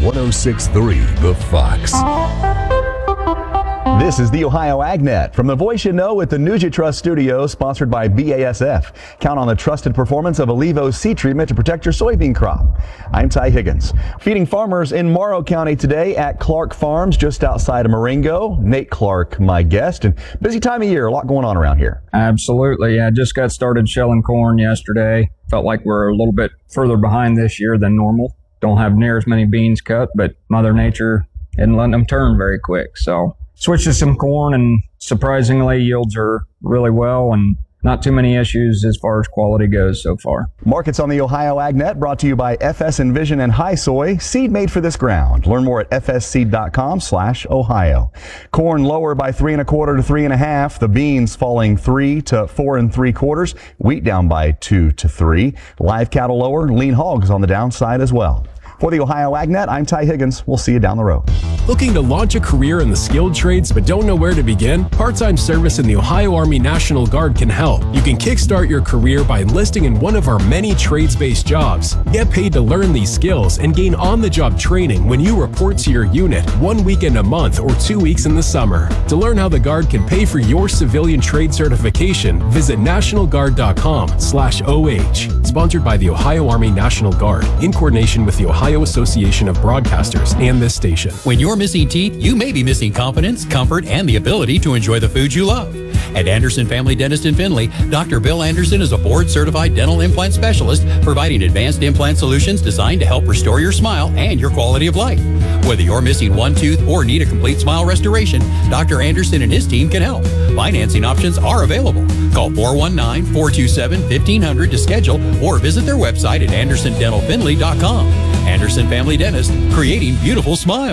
106.3 The Fox. This is the Ohio AgNet from the voice you know at the News You Trust studio, sponsored by BASF. Count on the trusted performance of Allevo seed treatment to protect your soybean crop. I'm Ty Higgins. Feeding farmers in Morrow County today at Clark Farms just outside of Marengo. Nate Clark, my guest, and busy time of year, a lot going on around here. Absolutely. I just got started shelling corn yesterday. Felt like we're a little bit further behind this year than normal. Don't have near as many beans cut, but Mother Nature isn't letting them turn very quick. So switched to some corn, and surprisingly yields are really well and not too many issues as far as quality goes so far. Markets on the Ohio AgNet brought to you by FS Envision and High Soy, seed made for this ground. Learn more at fsseed.com/Ohio. Corn lower by 3 1/4 to 3 1/2. The beans falling 3 to 4 3/4. Wheat down by 2 to 3. Live cattle lower. Lean hogs on the downside as well. For the Ohio AgNet, I'm Ty Higgins. We'll see you down the road. Looking to launch a career in the skilled trades but don't know where to begin? Part-time service in the Ohio Army National Guard can help. You can kickstart your career by enlisting in one of our many trades-based jobs. Get paid to learn these skills and gain on-the-job training when you report to your unit 1 weekend a month or 2 weeks in the summer. To learn how the Guard can pay for your civilian trade certification, visit nationalguard.com/OH. Sponsored by the Ohio Army National Guard in coordination with the Ohio Association of Broadcasters and this station. When you're missing teeth, you may be missing confidence, comfort, and the ability to enjoy the foods you love. At Anderson Family Dentist in Findlay, Dr. Bill Anderson is a board-certified dental implant specialist providing advanced implant solutions designed to help restore your smile and your quality of life. Whether you're missing one tooth or need a complete smile restoration, Dr. Anderson and his team can help. Financing options are available. Call 419-427-1500 to schedule or visit their website at andersondentalfindlay.com. Anderson Family Dentist, creating beautiful smiles.